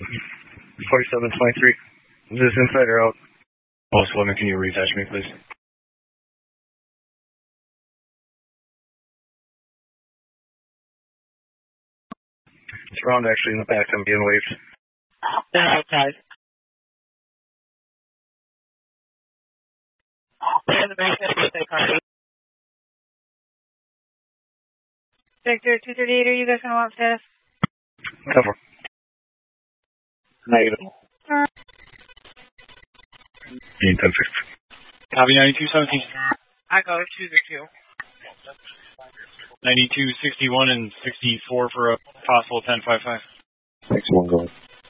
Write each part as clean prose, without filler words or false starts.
4723. Is this inside or out? Post 11, can you reattach me, please? It's around actually in the back. I'm being waved. They're outside. They're in the basement with their car. Victor 238, are you guys going to want status? Cover. Negative. 10-6. Copy 9217. I go 202. 9261 and 64 for a possible 1055. 61 going.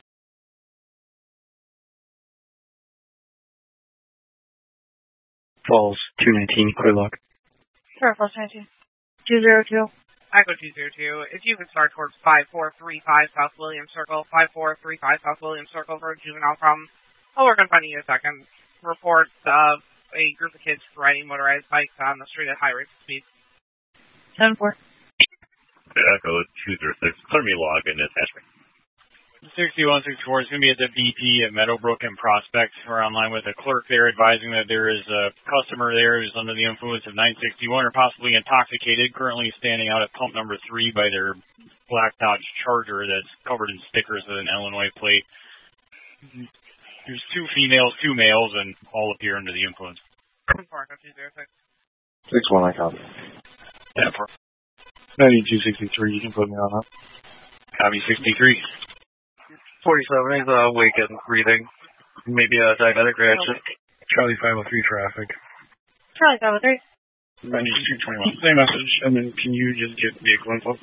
Falls 219, clear lock. Sure, Falls 19. 202. I go 202. If you could start towards 5435 South Williams Circle, 5435 South Williams Circle for a juvenile problem. I'll work on finding you a second. Reports of a group of kids riding motorized bikes on the street at high rates of speed. 10-4. Echo 206. Clear me log and attach me. 6164 is going to be at the BP at Meadowbrook and Prospect. We're online with a clerk there advising that there is a customer there who's under the influence of 961 or possibly intoxicated, currently standing out at pump number 3 by their black Dodge Charger that's covered in stickers with an Illinois plate. There's 2 females, 2 males, and all appear under the influence. 206. 61, I copy. Yeah, for 9263, you can put me on up. copy 63. 47 is awake and breathing. Maybe a diabetic reaction. Charlie 503 traffic. Charlie 503. 9221. Same message, and then can you just get vehicle info?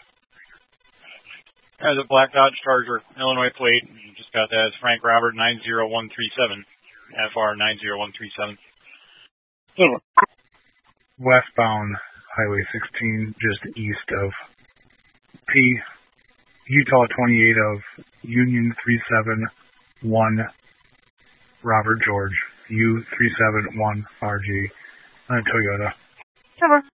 There's a black Dodge Charger, Illinois plate. You just got that. It's Frank Robert 90137. FR 90137. Westbound Highway 16, just east of P. Utah 28 of Union 371 Robert George U371RG Toyota. Cover.